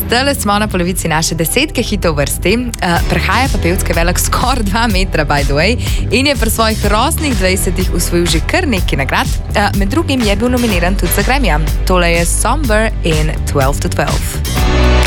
Zdaj smo na polovici naše 10 hitov vrsti. Prehaja pa pevski velik skoraj 2 metra, by the way, in je pri svojih rosnih 20-ih usvojil že kar nekaj nagrad. Med drugim je bil nominiran tudi za Grammyja. Tole je Somber in 12 to 12.